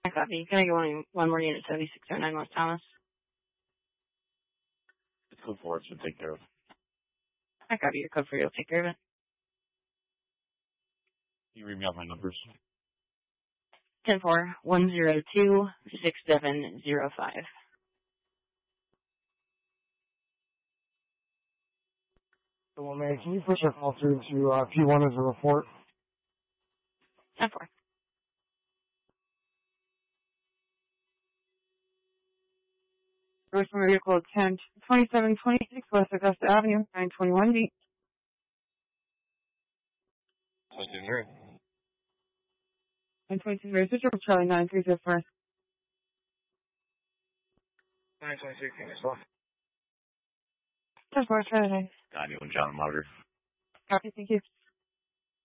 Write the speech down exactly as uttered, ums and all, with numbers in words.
I copy. Can I get one, one more unit, seventy-six oh nine West Thomas? It's code four, it's been taken care of. I copy. Your code for you will take care of it. Can you read me out my numbers? ten four one zero two six seven zero five. Well, man, can you push our call through to uh, P one as a report? ten four. First from vehicle ten twenty-seven twenty-six West Augusta Avenue, nine twenty-one D. I didn't hear it. nine twenty-six Very Central, Charlie nine three zero four. nine twenty-six, can you stop? ten four, Charlie nine. Got anyone, John Mauger? Copy, thank you.